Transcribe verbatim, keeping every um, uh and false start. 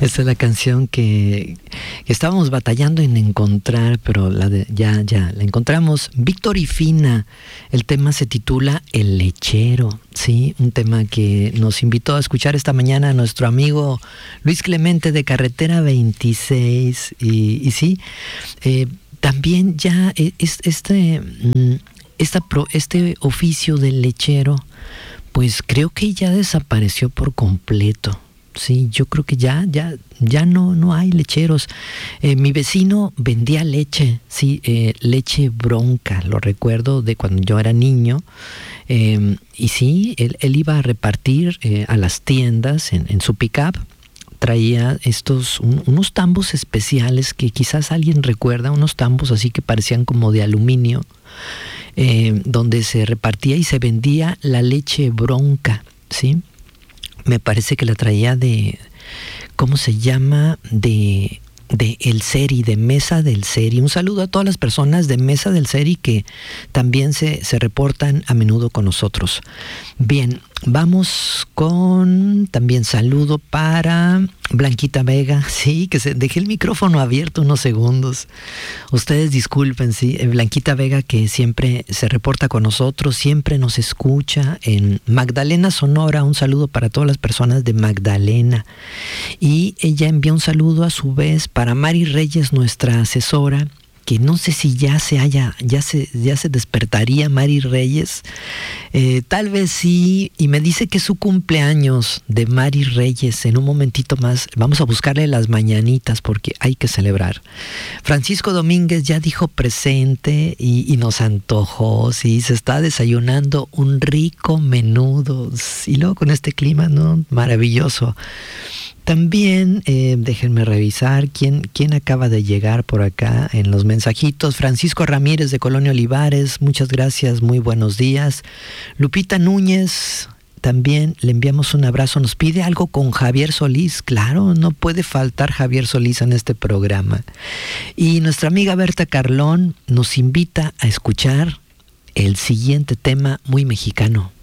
Esta es la canción que, que estábamos batallando en encontrar, pero la de, ya, ya, la encontramos. Víctor y Fina, el tema se titula El Lechero, ¿sí? Un tema que nos invitó a escuchar esta mañana nuestro amigo Luis Clemente de Carretera veintiséis. Y, y sí, eh, también ya es, este, esta, este oficio del lechero, pues creo que ya desapareció por completo. Sí, yo creo que ya, ya, ya no, no hay lecheros. Eh, mi vecino vendía leche, sí, eh, leche bronca, lo recuerdo de cuando yo era niño. Eh, y sí, él, él iba a repartir eh, a las tiendas en, en su pick-up. Traía estos, un, unos tambos especiales que quizás alguien recuerda, unos tambos así que parecían como de aluminio, eh, donde se repartía y se vendía la leche bronca, ¿sí? Me parece que la traía de, ¿cómo se llama? De, de El Seri, de Mesa del Seri. Un saludo a todas las personas de Mesa del Seri que también se, se reportan a menudo con nosotros. Bien, vamos con también saludo para Blanquita Vega. Sí, que se dejé el micrófono abierto unos segundos. Ustedes disculpen, sí. Blanquita Vega, que siempre se reporta con nosotros, siempre nos escucha en Magdalena, Sonora. Un saludo para todas las personas de Magdalena. Y ella envía un saludo a su vez para Mari Reyes, nuestra asesora, que no sé si ya se haya, ya se, ya se despertaría Mari Reyes, eh, tal vez sí, y me dice que es su cumpleaños de Mari Reyes. En un momentito más vamos a buscarle las mañanitas porque hay que celebrar. Francisco Domínguez ya dijo presente y, y nos antojó, sí, se está desayunando un rico menudo, y luego con este clima, ¿no? Maravilloso. También, eh, déjenme revisar quién, quién acaba de llegar por acá en los mensajitos. Francisco Ramírez de Colonia Olivares, muchas gracias, muy buenos días. Lupita Núñez, también le enviamos un abrazo. Nos pide algo con Javier Solís. Claro, no puede faltar Javier Solís en este programa. Y nuestra amiga Berta Carlón nos invita a escuchar el siguiente tema muy mexicano.